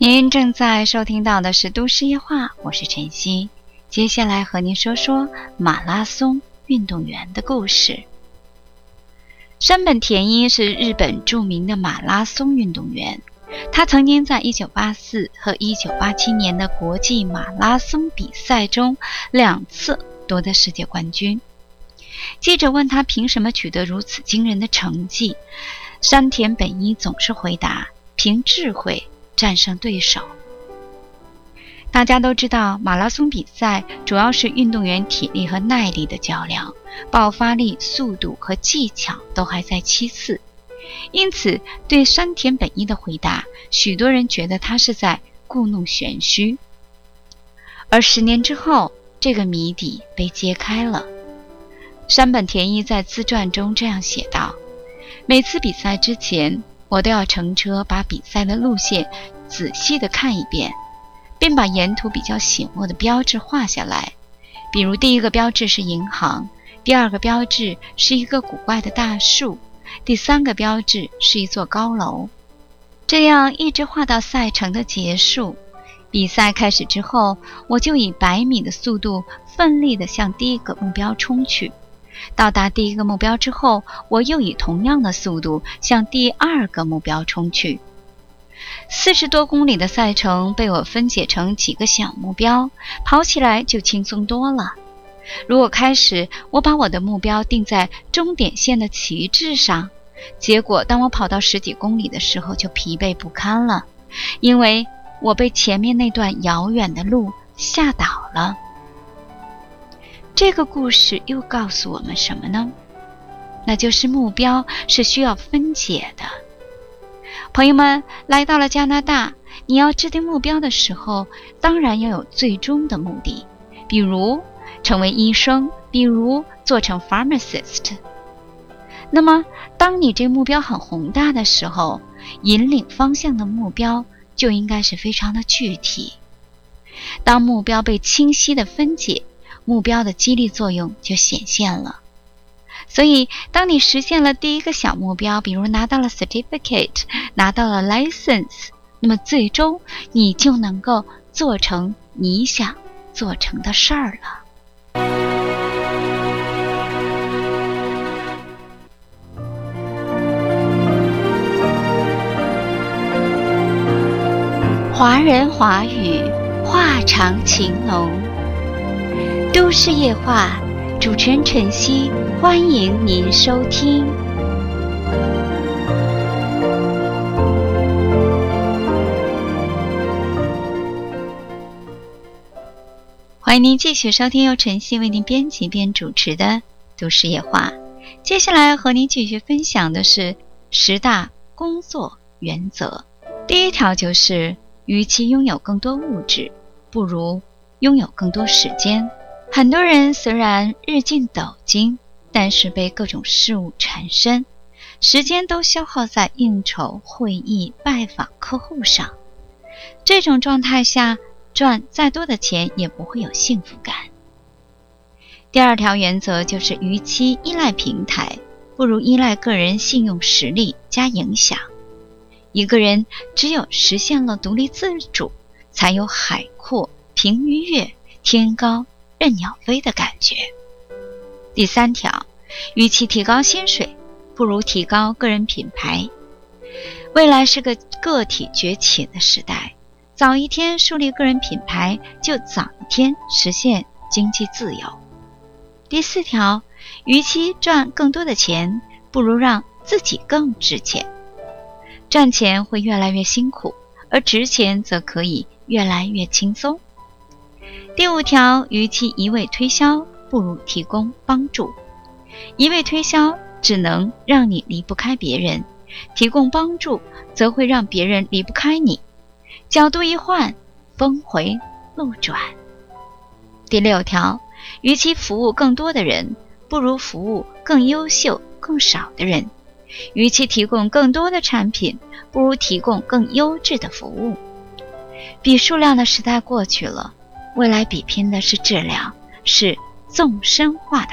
您正在收听到的是都市夜话，我是晨曦。接下来和您说说马拉松运动员的故事。山本田一是日本著名的马拉松运动员，他曾经在1984和1987年的国际马拉松比赛中2次夺得世界冠军。记者问他凭什么取得如此惊人的成绩，山田本一总是回答：凭智慧战胜对手。大家都知道，马拉松比赛主要是运动员体力和耐力的较量，爆发力、速度和技巧都还在其次。因此，对山田本一的回答，许多人觉得他是在故弄玄虚。而10年之后，这个谜底被揭开了。山本田一在自传中这样写道：每次比赛之前，我都要乘车把比赛的路线仔细地看一遍，并把沿途比较醒目的标志画下来。比如第一个标志是银行，第二个标志是一个古怪的大树，第三个标志是一座高楼。这样一直画到赛程的结束。比赛开始之后，我就以100米的速度奋力地向第一个目标冲去。到达第一个目标之后，我又以同样的速度向第2个目标冲去。40多公里的赛程被我分解成几个小目标，跑起来就轻松多了。如果开始我把我的目标定在终点线的旗帜上，结果当我跑到10几公里的时候就疲惫不堪了，因为我被前面那段遥远的路吓倒了。这个故事又告诉我们什么呢？那就是目标是需要分解的。朋友们，来到了加拿大，你要制定目标的时候，当然要有最终的目的，比如成为医生，比如做成 pharmacist。 那么当你这目标很宏大的时候，引领方向的目标就应该是非常的具体。当目标被清晰的分解，目标的激励作用就显现了。所以当你实现了第一个小目标，比如拿到了 certificate， 拿到了 license， 那么最终你就能够做成你想做成的事儿了。华人华语，话长情浓。都市夜话，主持人晨曦，欢迎您收听。欢迎您继续收听由晨曦为您编辑并主持的都市夜话。接下来和您继续分享的是10大工作原则。第一条就是，与其拥有更多物质，不如拥有更多时间。很多人虽然日进斗金，但是被各种事物缠身，时间都消耗在应酬、会议、拜访客户上。这种状态下，赚再多的钱也不会有幸福感。第2条原则就是，与其依赖平台，不如依赖个人信用实力加影响。一个人只有实现了独立自主，才有海阔凭鱼跃，天高任鸟飞的感觉。第3条，与其提高薪水，不如提高个人品牌。未来是个个体崛起的时代，早一天树立个人品牌，就早一天实现经济自由。第4条，与其赚更多的钱，不如让自己更值钱。赚钱会越来越辛苦，而值钱则可以越来越轻松。第5条，与其一味推销，不如提供帮助。一味推销只能让你离不开别人，提供帮助则会让别人离不开你。角度一换，峰回路转。第6条，与其服务更多的人，不如服务更优秀、更少的人。与其提供更多的产品，不如提供更优质的服务。比数量的时代过去了，未来比拼的是质量，是纵深化的